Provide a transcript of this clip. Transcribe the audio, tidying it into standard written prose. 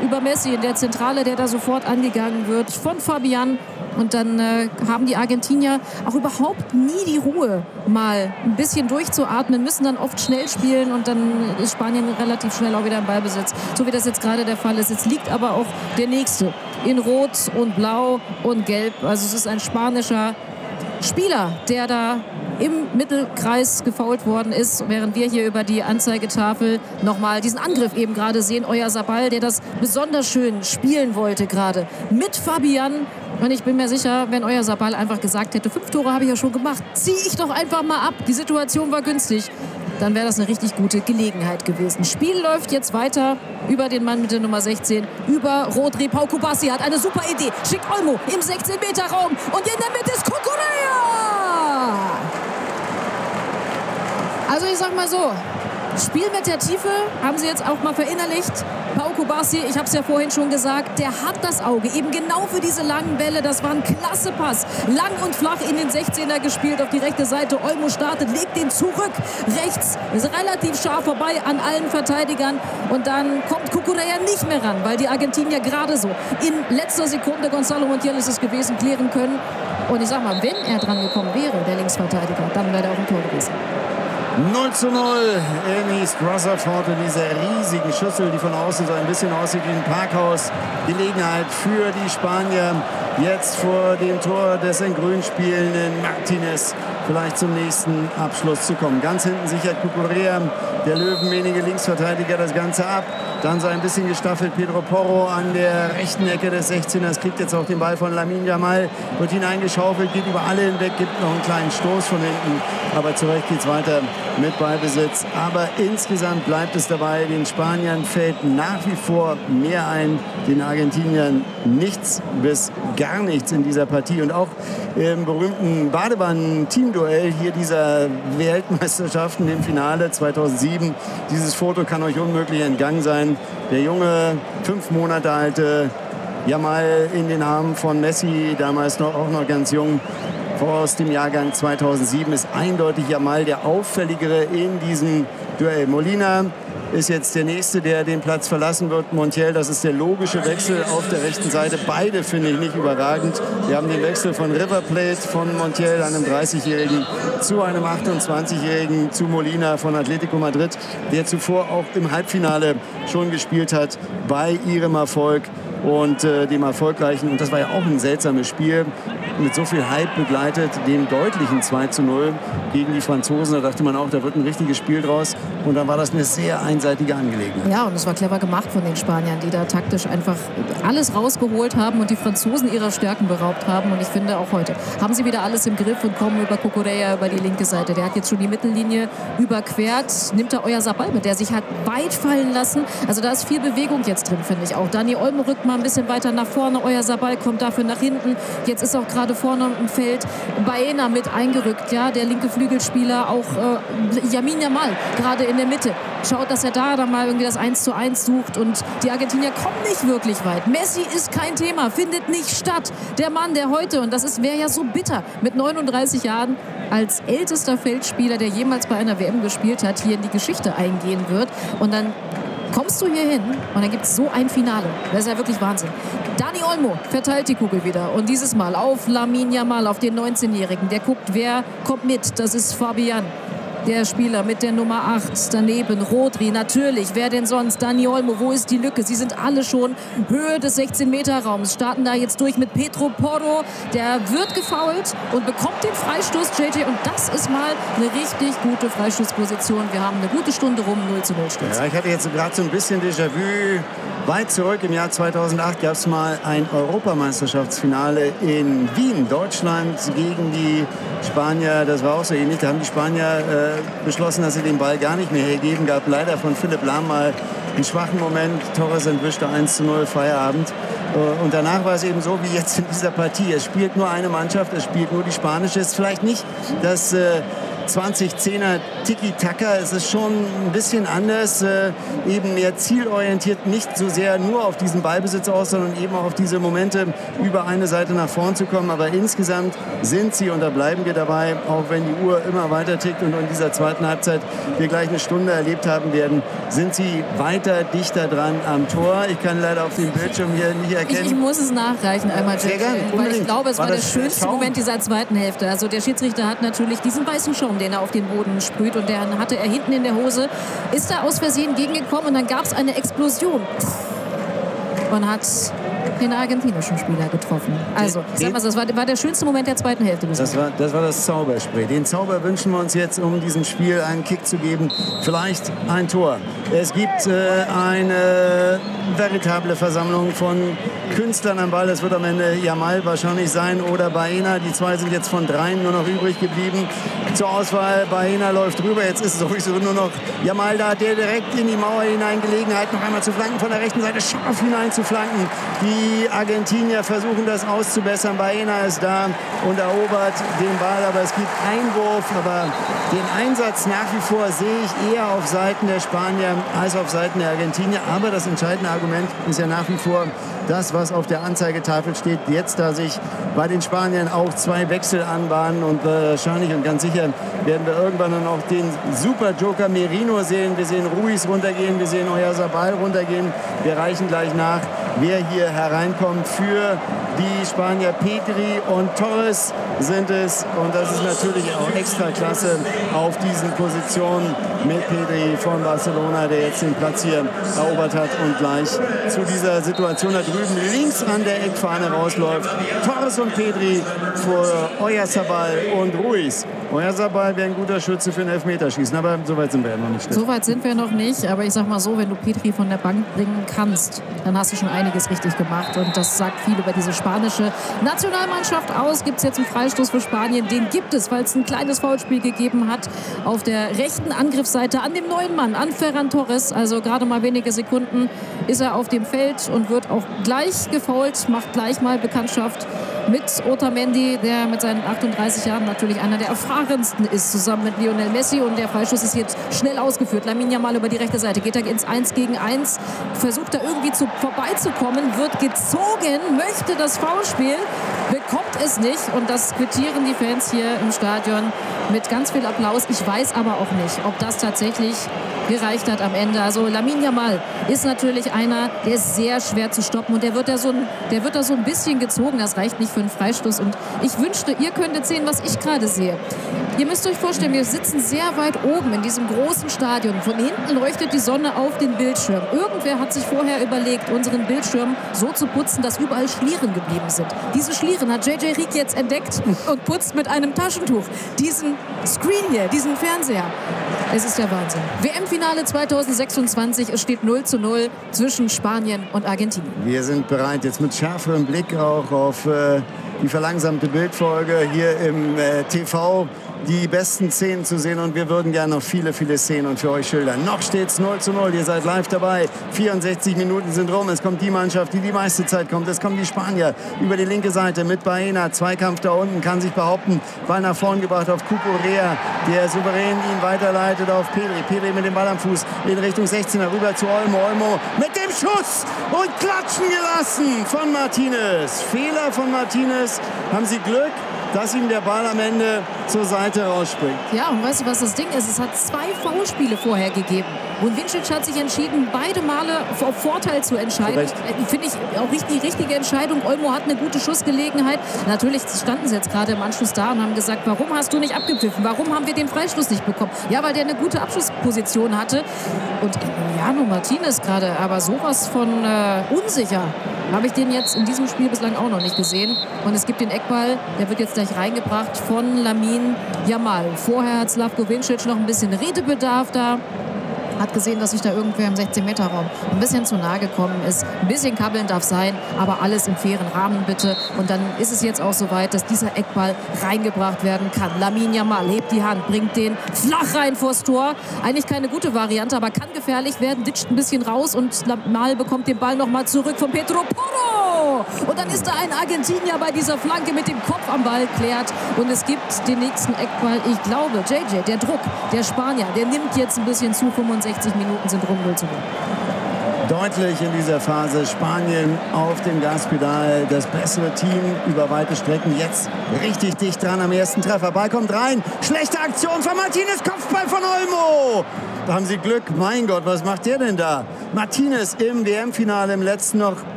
über Messi in der Zentrale, der da sofort angegangen wird von Fabian. Und dann haben die Argentinier auch überhaupt nie die Ruhe, mal ein bisschen durchzuatmen, müssen dann oft schnell spielen und dann ist Spanien relativ schnell auch wieder im Ballbesitz, so wie das jetzt gerade der Fall ist. Jetzt liegt aber auch der Nächste in Rot und Blau und Gelb. Also es ist ein spanischer Spieler, der da im Mittelkreis gefoult worden ist, während wir hier über die Anzeigetafel nochmal diesen Angriff eben gerade sehen. Oyarzabal, der das besonders schön spielen wollte gerade mit Fabian. Und ich bin mir sicher, wenn Oyarzabal einfach gesagt hätte, 5 Tore habe ich ja schon gemacht, ziehe ich doch einfach mal ab. Die Situation war günstig. Dann wäre das eine richtig gute Gelegenheit gewesen. Spiel läuft jetzt weiter über den Mann mit der Nummer 16, über Rodri. Pau Kubasi hat eine super Idee. Schickt Olmo im 16-Meter-Raum und in der Mitte ist Cucurella. Also ich sag mal so, Spiel mit der Tiefe haben sie jetzt auch mal verinnerlicht. Pau Kubasi, ich habe es ja vorhin schon gesagt, der hat das Auge eben genau für diese langen Bälle. Das war ein klasse Pass. Lang und flach in den 16er gespielt auf die rechte Seite. Olmo startet, legt den zurück. Rechts ist relativ scharf vorbei an allen Verteidigern. Und dann kommt Cucurella nicht mehr ran, weil die Argentinier gerade so in letzter Sekunde, Gonzalo Montiel ist es gewesen, klären können. Und ich sag mal, wenn er dran gekommen wäre, der Linksverteidiger, dann wäre er auch ein Tor gewesen. 0:0 in East Rutherford in dieser riesigen Schüssel, die von außen so ein bisschen aussieht wie ein Parkhaus. Gelegenheit für die Spanier, jetzt vor dem Tor des in Grün spielenden Martinez vielleicht zum nächsten Abschluss zu kommen. Ganz hinten sichert Cucurella, der löwenmähnige Linksverteidiger, das Ganze ab. Dann so ein bisschen gestaffelt Pedro Porro an der rechten Ecke des 16ers, kriegt jetzt auch den Ball von Lamine Yamal, wird hineingeschaufelt, geht über alle hinweg, gibt noch einen kleinen Stoß von hinten, aber zurecht geht's weiter mit Ballbesitz. Aber insgesamt bleibt es dabei, den Spaniern fällt nach wie vor mehr ein, den Argentiniern nichts bis gar nichts in dieser Partie. Und auch im berühmten Badewannen-Teamduell hier dieser Weltmeisterschaften im Finale 2007, dieses Foto kann euch unmöglich entgangen sein. Der junge, 5 Monate alte Yamal in den Armen von Messi, damals auch noch ganz jung, aus dem Jahrgang 2007, ist eindeutig Yamal der auffälligere in diesem Duell. Molina ist jetzt der Nächste, der den Platz verlassen wird. Montiel, das ist der logische Wechsel auf der rechten Seite. Beide finde ich nicht überragend. Wir haben den Wechsel von River Plate, von Montiel, einem 30-Jährigen, zu einem 28-Jährigen, zu Molina von Atletico Madrid, der zuvor auch im Halbfinale schon gespielt hat, bei ihrem Erfolg und dem erfolgreichen, und das war ja auch ein seltsames Spiel, mit so viel Hype begleitet, dem deutlichen 2:0 gegen die Franzosen. Da dachte man auch, da wird ein richtiges Spiel draus. Und dann war das eine sehr einseitige Angelegenheit. Ja, und es war clever gemacht von den Spaniern, die da taktisch einfach alles rausgeholt haben und die Franzosen ihrer Stärken beraubt haben. Und ich finde, auch heute haben sie wieder alles im Griff und kommen über Cucurella über die linke Seite. Der hat jetzt schon die Mittellinie überquert. Nimmt da Oyarzabal mit, der sich hat weit fallen lassen. Also da ist viel Bewegung jetzt drin, finde ich auch. Dani Olmo rückt mal ein bisschen weiter nach vorne. Oyarzabal kommt dafür nach hinten. Jetzt ist auch gerade vorne im Feld Baena mit eingerückt. Ja, der linke Flügelspieler, auch Lamine Yamal gerade in der Mitte. Schaut, dass er da mal irgendwie das 1:1 sucht und die Argentinier kommen nicht wirklich weit. Messi ist kein Thema, findet nicht statt. Der Mann, der heute, und das wäre ja so bitter, mit 39 Jahren als ältester Feldspieler, der jemals bei einer WM gespielt hat, hier in die Geschichte eingehen wird. Und dann kommst du hier hin und dann gibt es so ein Finale. Das ist ja wirklich Wahnsinn. Dani Olmo verteilt die Kugel wieder und dieses Mal auf Lamine Yamal, auf den 19-Jährigen. Der guckt, wer kommt mit. Das ist Fabian, der Spieler mit der Nummer 8. Daneben Rodri, natürlich. Wer denn sonst? Dani Olmo, wo ist die Lücke? Sie sind alle schon Höhe des 16-Meter-Raums. Starten da jetzt durch mit Pedro Porro. Der wird gefoult und bekommt den Freistoß, JJ. Und das ist mal eine richtig gute Freistoßposition. Wir haben eine gute Stunde rum, 0:0 steht. Ja, ich hatte jetzt gerade so ein bisschen Déjà-vu. Weit zurück im Jahr 2008 gab es mal ein Europameisterschaftsfinale in Wien. Deutschland gegen die Spanier. Das war auch so ähnlich. Da haben die Spanier beschlossen, dass sie den Ball gar nicht mehr hergeben. Gab leider von Philipp Lahm mal einen schwachen Moment. Torres entwischte 1:0, Feierabend. Und danach war es eben so wie jetzt in dieser Partie. Es spielt nur eine Mannschaft, es spielt nur die spanische. Es ist vielleicht nicht das 2010er Tiki-Taka. Es ist schon ein bisschen anders, eben mehr zielorientiert, nicht so sehr nur auf diesen Ballbesitz aus, sondern eben auch auf diese Momente über eine Seite nach vorn zu kommen. Aber insgesamt sind sie, und da bleiben wir dabei, auch wenn die Uhr immer weiter tickt und in dieser zweiten Halbzeit wir gleich eine Stunde erlebt haben werden, sind sie weiter dichter dran am Tor. Ich kann leider auf dem Bildschirm hier nicht erkennen. Ich muss es nachreichen einmal, Sehr gerne, weil ich glaube, es war der das schönste Schaum? Moment dieser zweiten Hälfte. Also der Schiedsrichter hat natürlich diesen weißen Schaum, den er auf den Boden sprüht, und den hatte er hinten in der Hose. Ist da aus Versehen gegengekommen und dann gab es eine Explosion. Und hat den argentinischen Spieler getroffen. Also, ich sag mal, das war der schönste Moment der zweiten Hälfte. Das war das Zauberspray. Den Zauber wünschen wir uns jetzt, um diesem Spiel einen Kick zu geben. Vielleicht ein Tor. Es gibt eine veritable Versammlung von Künstlern am Ball. Es wird am Ende Yamal wahrscheinlich sein oder Baena. Die zwei sind jetzt von dreien nur noch übrig geblieben. Zur Auswahl, Baena läuft rüber. Jetzt ist es sowieso nur noch Yamal da, der direkt in die Mauer hinein Gelegenheit noch einmal zu flanken, von der rechten Seite scharf hinein zu flanken. Die Argentinier versuchen das auszubessern. Baena ist da und erobert den Ball, aber es gibt Einwurf. Aber den Einsatz nach wie vor sehe ich eher auf Seiten der Spanier als auf Seiten der Argentinier. Aber das entscheidende Argument ist ja nach wie vor das, was auf der Anzeigetafel steht. Jetzt, da sich bei den Spaniern auch zwei Wechsel anbahnen, und wahrscheinlich und ganz sicher werden wir irgendwann dann auch den Super-Joker Merino sehen. Wir sehen Ruiz runtergehen, wir sehen Oyarzabal runtergehen. Wir reichen gleich nach, wer hier hereinkommt für die Spanier. Pedri und Torres sind es, und das ist natürlich auch extra klasse auf diesen Positionen mit Pedri von Barcelona, der jetzt den Platz hier erobert hat und gleich zu dieser Situation da drüben links an der Eckfahne rausläuft. Torres und Pedri vor Oyarzabal und Ruiz. Oyarzabal wäre ein guter Schütze für ein Elfmeterschießen, aber so weit sind wir ja noch nicht. So weit sind wir noch nicht, aber ich sag mal so, wenn du Pedri von der Bank bringen kannst, dann hast du schon einiges richtig gemacht, und das sagt viel über diese spanische Nationalmannschaft aus. Gibt es jetzt einen Freistoß für Spanien? Den gibt es, weil es ein kleines Foulspiel gegeben hat auf der rechten Angriffsseite an dem neuen Mann, an Ferran Torres. Also gerade mal wenige Sekunden ist er auf dem Feld und wird auch gleich gefoult, macht gleich mal Bekanntschaft mit Otamendi, der mit seinen 38 Jahren natürlich einer der erfahrensten ist, zusammen mit Lionel Messi. Und der Freischuss ist jetzt schnell ausgeführt. Lamine Yamal über die rechte Seite, geht er ins 1 gegen 1, versucht da irgendwie vorbeizukommen, wird gezogen, möchte das Foul spielen, bekommt es nicht, und das quittieren die Fans hier im Stadion mit ganz viel Applaus. Ich weiß aber auch nicht, ob das tatsächlich gereicht hat am Ende. Also Lamine Yamal ist natürlich einer, der ist sehr schwer zu stoppen, und der wird da so ein bisschen gezogen. Das reicht nicht für einen Freistoß, und ich wünschte, ihr könntet sehen, was ich gerade sehe. Ihr müsst euch vorstellen, wir sitzen sehr weit oben in diesem großen Stadion. Von hinten leuchtet die Sonne auf den Bildschirm. Irgendwer hat sich vorher überlegt, unseren Bildschirm so zu putzen, dass überall Schlieren geblieben sind. Diese Schlieren hat JJ Rieck jetzt entdeckt und putzt mit einem Taschentuch diesen Screen hier, diesen Fernseher. Es ist der Wahnsinn. WM-Finale 2026, es steht 0:0 zwischen Spanien und Argentinien. Wir sind bereit, jetzt mit schärferem Blick auch auf die verlangsamte Bildfolge hier im TV, die besten Szenen zu sehen, und wir würden gerne noch viele, viele Szenen für euch schildern. Noch steht es 0:0, ihr seid live dabei. 64 Minuten sind rum, es kommt die Mannschaft, die meiste Zeit kommt. Es kommen die Spanier über die linke Seite mit Baena. Zweikampf da unten, kann sich behaupten. Ball nach vorn gebracht auf Cucurella, der souverän ihn weiterleitet auf Pedri. Pedri mit dem Ball am Fuß in Richtung 16er, rüber zu Olmo. Olmo mit dem Schuss und klatschen gelassen von Martinez. Fehler von Martinez. Haben sie Glück, dass ihm der Ball am Ende zur Seite rausspringt. Ja, und weißt du, was das Ding ist? Es hat 2 Foulspiele vorher gegeben. Und Vincic hat sich entschieden, beide Male auf Vorteil zu entscheiden. Finde ich auch die richtige Entscheidung. Olmo hat eine gute Schussgelegenheit. Natürlich standen sie jetzt gerade im Anschluss da und haben gesagt, warum hast du nicht abgepfiffen? Warum haben wir den Freistoß nicht bekommen? Ja, weil der eine gute Abschlussposition hatte. Und Emiliano Martinez gerade, aber sowas von unsicher. Habe ich den jetzt in diesem Spiel bislang auch noch nicht gesehen. Und es gibt den Eckball, der wird jetzt gleich reingebracht von Lamine Yamal. Vorher hat Slavko Vincic noch ein bisschen Redebedarf da. Hat gesehen, dass sich da irgendwer im 16-Meter-Raum ein bisschen zu nahe gekommen ist. Ein bisschen kabbeln darf sein, aber alles im fairen Rahmen bitte. Und dann ist es jetzt auch soweit, dass dieser Eckball reingebracht werden kann. Lamine Yamal hebt die Hand, bringt den flach rein vors Tor. Eigentlich keine gute Variante, aber kann gefährlich werden. Ditcht ein bisschen raus und Yamal bekommt den Ball nochmal zurück von Pedro Porro. Olmo. Und dann ist da ein Argentinier bei dieser Flanke mit dem Kopf am Ball klärt. Und es gibt den nächsten Eckball. Ich glaube, JJ, der Druck, der Spanier, der nimmt jetzt ein bisschen zu. 65 Minuten sind rum, 0:0. Deutlich in dieser Phase Spanien auf dem Gaspedal, das bessere Team über weite Strecken, jetzt richtig dicht dran am ersten Treffer. Ball kommt rein, schlechte Aktion von Martinez, Kopfball von Olmo. Da haben sie Glück, mein Gott, was macht der denn da? Martinez im WM-Finale im letzten noch